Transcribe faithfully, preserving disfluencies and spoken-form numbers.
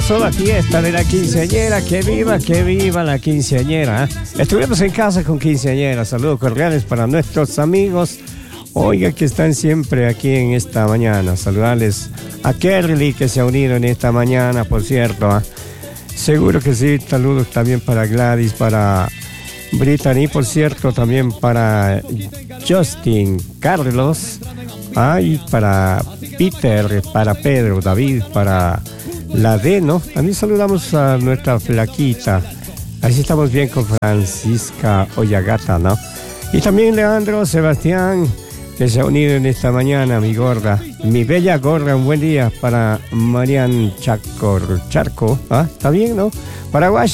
empezó la fiesta de la quinceañera. ¡Que viva, que viva la quinceañera! ¿eh? Estuvimos en casa con quinceañera. Saludos cordiales para nuestros amigos. Oiga, que están siempre aquí en esta mañana. Saludarles a Kerly, que se ha unido en esta mañana, por cierto. ¿eh? Seguro que sí. Saludos también para Gladys, para Brittany, por cierto, también para Justin, Carlos, ah, y para Peter, para Pedro, David, para la D, ¿no? También saludamos a nuestra flaquita. Así estamos bien con Francisca Oyagata, ¿no? Y también Leandro, Sebastián, que se ha unido en esta mañana, mi gorda, mi bella gorda. Un buen día para Marian Chacor, Charco, ¿ah? ¿Está bien, no? Paraguay.